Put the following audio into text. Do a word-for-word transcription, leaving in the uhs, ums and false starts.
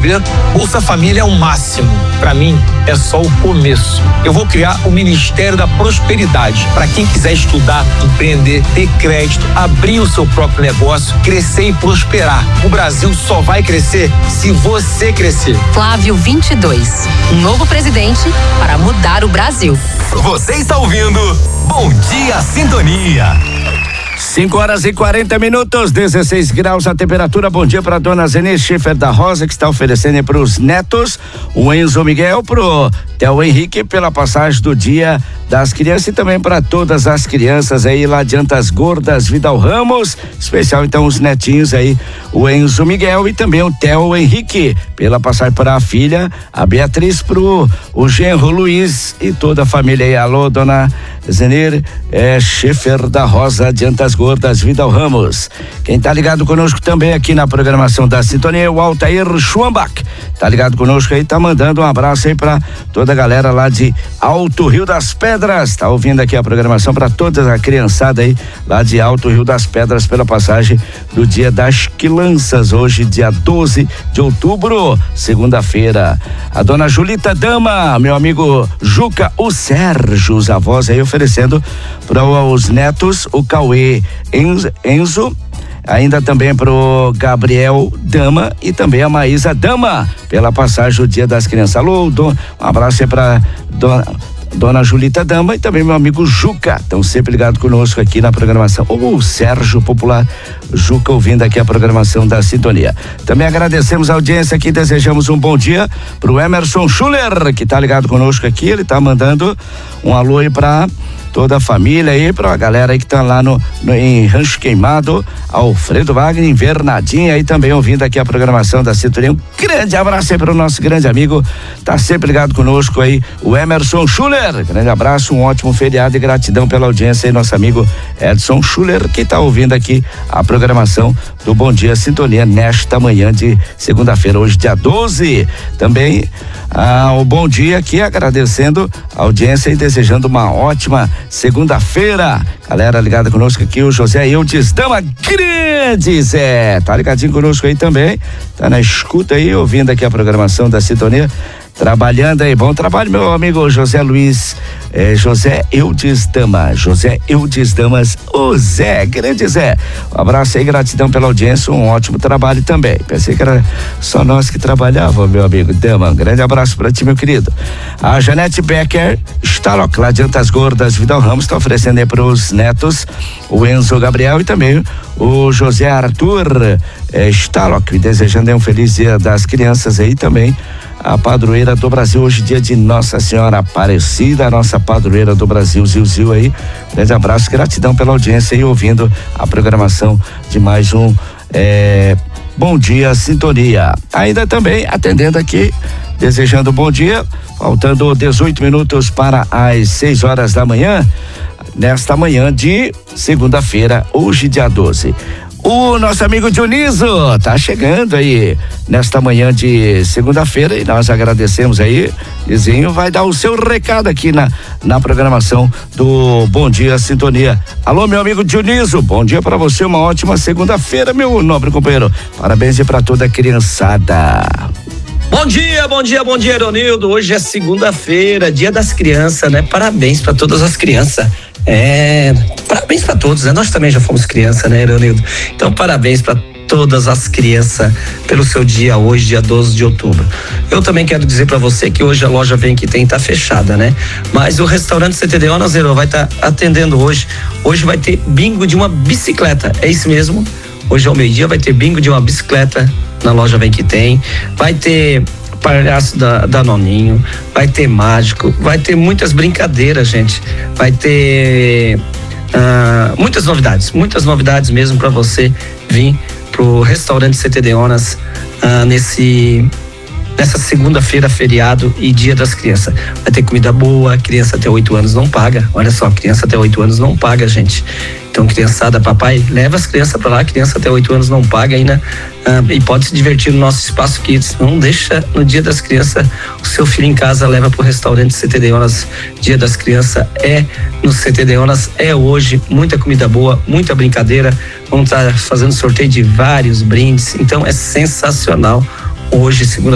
inscrever. Bolsa Família é o máximo. Para mim, é só o começo. Eu vou criar o Ministério da Prosperidade para quem quiser estudar, empreender, ter crédito, abrir o seu próprio negócio, crescer e prosperar. O Brasil só vai crescer se você crescer. Flávio vinte e dois, um novo presidente para mudar o Brasil. Você está ouvindo Bom Dia Sintonia. cinco horas e quarenta minutos, dezesseis graus a temperatura. Bom dia para dona Zenê Schiffer da Rosa, que está oferecendo para os netos, o Enzo Miguel, pro Theo Henrique, pela passagem do Dia das Crianças, e também para todas as crianças aí lá de Antas Gordas, Vidal Ramos, especial então os netinhos aí, o Enzo Miguel e também o Theo Henrique, pela passagem para a filha, a Beatriz, pro o genro Luiz e toda a família aí. Alô, dona Zenir é, Schiffer da Rosa, de Antas Gordas, Vidal Ramos. Quem tá ligado conosco também aqui na programação da Sintonia é o Altair Schwambach. Tá ligado conosco aí, tá mandando um abraço aí pra toda a galera lá de Alto Rio das Pedras. Tá ouvindo aqui a programação para toda a criançada aí lá de Alto Rio das Pedras, pela passagem do Dia das Crianças, hoje dia doze de outubro, segunda-feira. A dona Julita Dama, meu amigo Juca, o Sérgio, os avós aí oferecendo para os netos, o Cauê Enzo, Enzo ainda também pro Gabriel Dama e também a Maísa Dama, pela passagem do Dia das Crianças. Alô, um abraço aí pra dona, dona Julita Dama e também meu amigo Juca, estão sempre ligados conosco aqui na programação. O Sérgio Popular Juca ouvindo aqui a programação da Sintonia. Também agradecemos a audiência aqui, desejamos um bom dia pro Emerson Schuller, que tá ligado conosco aqui, ele tá mandando um alô aí pra toda a família aí, pra galera aí que tá lá no, no em Rancho Queimado, Alfredo Wagner, Invernadinha aí também ouvindo aqui a programação da Sintonia. Um grande abraço aí pro nosso grande amigo, tá sempre ligado conosco aí, o Emerson Schuller. Grande abraço, um ótimo feriado e gratidão pela audiência aí, nosso amigo Edson Schuller, que tá ouvindo aqui a programação do Bom Dia Sintonia nesta manhã de segunda-feira, hoje dia doze. Também ah, o bom dia aqui, agradecendo a audiência e desejando uma ótima segunda-feira. Galera ligada conosco aqui, o José Eudes Dama, grande Zé, tá ligadinho conosco aí também, tá na escuta aí, ouvindo aqui a programação da Sintonia, trabalhando aí. Bom trabalho, meu amigo José Luiz, eh, José Eudes Dama, José Eudes Damas, o Zé, grande Zé. Um abraço aí, gratidão pela audiência, um ótimo trabalho também. Pensei que era só nós que trabalhávamos, meu amigo Dama. Um grande abraço pra ti, meu querido. A Janete Becker Stalock, lá de Antas Gordas, Vidal Ramos, tá oferecendo aí pros netos, o Enzo Gabriel e também o José Arthur eh, Stalock, desejando aí um feliz Dia das Crianças aí também. A padroeira do Brasil, hoje dia de Nossa Senhora Aparecida, a nossa padroeira do Brasil, Zil Zil aí. Grande abraço, gratidão pela audiência e ouvindo a programação de mais um é, Bom Dia Sintonia. Ainda também atendendo aqui, desejando um bom dia, faltando dezoito minutos para as seis horas da manhã, nesta manhã de segunda-feira, hoje dia doze. O nosso amigo Dioniso tá chegando aí nesta manhã de segunda-feira e nós agradecemos aí. Dizinho vai dar o seu recado aqui na, na programação do Bom Dia Sintonia. Alô, meu amigo Dioniso, bom dia pra você, uma ótima segunda-feira, meu nobre companheiro. Parabéns aí pra toda a criançada. Bom dia, bom dia, bom dia, Eronildo. Hoje é segunda-feira, Dia das Crianças, né? Parabéns pra todas as crianças. É, parabéns para todos, né? Nós também já fomos criança, né, Eronildo? Então, parabéns para todas as crianças pelo seu dia hoje, dia doze de outubro. Eu também quero dizer para você que hoje a loja Vem Que Tem tá fechada, né? Mas o restaurante C T D O Nazero vai estar tá atendendo hoje. Hoje vai ter bingo de uma bicicleta, é isso mesmo? Hoje ao meio-dia vai ter bingo de uma bicicleta na loja Vem Que Tem. Vai ter palhaço da, da Noninho, vai ter mágico, vai ter muitas brincadeiras, gente, vai ter uh, muitas novidades, muitas novidades mesmo para você vir pro restaurante C T D Onas uh, nesse nessa segunda-feira, feriado e Dia das Crianças. Vai ter comida boa, criança até oito anos não paga, olha só, criança até oito anos não paga, gente. Então, criançada, papai, leva as crianças para lá, criança até oito anos não paga ainda, ah, e pode se divertir no nosso Espaço Kids. Não deixa no Dia das Crianças o seu filho em casa, leva pro restaurante C T D Onas. Dia das Crianças é no C T D Onas, é hoje, muita comida boa, muita brincadeira, vamos estar fazendo sorteio de vários brindes, então é sensacional hoje, segunda